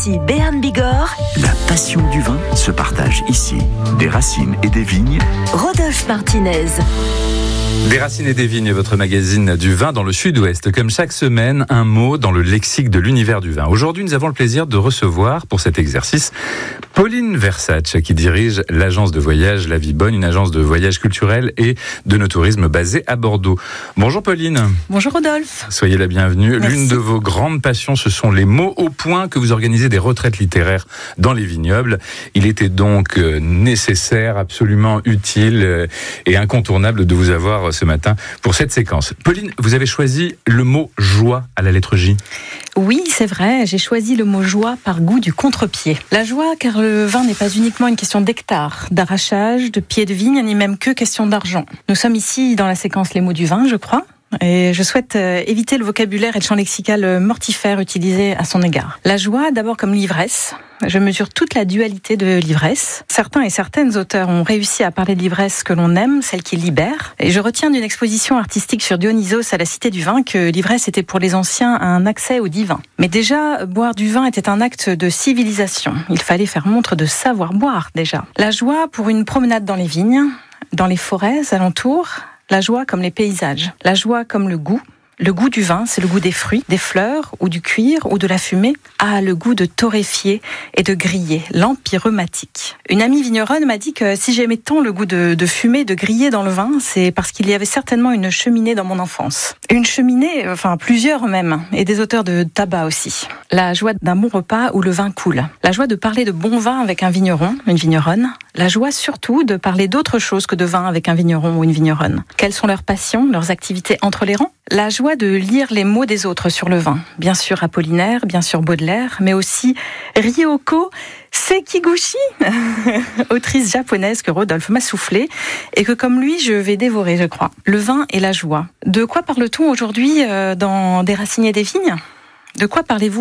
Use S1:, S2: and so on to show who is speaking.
S1: Ici Béarn Bigorre.
S2: La passion du vin se partage ici. Des racines et des vignes.
S1: Rodolphe Martinez.
S3: Des racines et des vignes, votre magazine du vin dans le Sud-Ouest. Comme chaque semaine, un mot dans le lexique de l'univers du vin. Aujourd'hui, nous avons le plaisir de recevoir, pour cet exercice, Pauline Versace, qui dirige l'agence de voyage La Vie Bonne, une agence de voyage culturel et de no-tourisme basée à Bordeaux. Bonjour Pauline.
S4: Bonjour Rodolphe.
S3: Soyez la bienvenue.
S4: Merci.
S3: L'une de vos grandes passions, ce sont les mots au point, que vous organisez des retraites littéraires dans les vignobles. Il était donc nécessaire, absolument utile et incontournable de vous avoir ce matin pour cette séquence. Pauline, vous avez choisi le mot joie à la lettre J.
S4: Oui, c'est vrai, j'ai choisi le mot joie par goût du contre-pied. La joie, car le vin n'est pas uniquement une question d'hectares, d'arrachage, de pieds de vigne, ni même que question d'argent. Nous sommes ici dans la séquence Les mots du vin, je crois. Et je souhaite éviter le vocabulaire et le champ lexical mortifère utilisé à son égard. La joie, d'abord comme l'ivresse. Je mesure toute la dualité de l'ivresse. Certains et certaines auteurs ont réussi à parler de l'ivresse que l'on aime, celle qui libère. Et je retiens d'une exposition artistique sur Dionysos à la Cité du Vin que l'ivresse était pour les anciens un accès au divin. Mais déjà, boire du vin était un acte de civilisation. Il fallait faire montre de savoir boire déjà. La joie pour une promenade dans les vignes, dans les forêts alentours. La joie comme les paysages, la joie comme le goût. Le goût du vin, c'est le goût des fruits, des fleurs, ou du cuir, ou de la fumée. Ah, le goût de torréfier et de griller, l'empyreumatique. Une amie vigneronne m'a dit que si j'aimais tant le goût de fumer, de griller dans le vin, c'est parce qu'il y avait certainement une cheminée dans mon enfance. Une cheminée, enfin plusieurs même, et des auteurs de tabac aussi. La joie d'un bon repas où le vin coule. La joie de parler de bon vin avec un vigneron, une vigneronne. La joie surtout de parler d'autre chose que de vin avec un vigneron ou une vigneronne. Quelles sont leurs passions, leurs activités entre les rangs ? La joie de lire les mots des autres sur le vin. Bien sûr Apollinaire, bien sûr Baudelaire, mais aussi Ryoko Sekiguchi, autrice japonaise que Rodolphe m'a soufflé et que comme lui je vais dévorer, je crois. Le vin et la joie. De quoi parle-t-on aujourd'hui dans Des racines et des vignes ? De quoi parlez-vous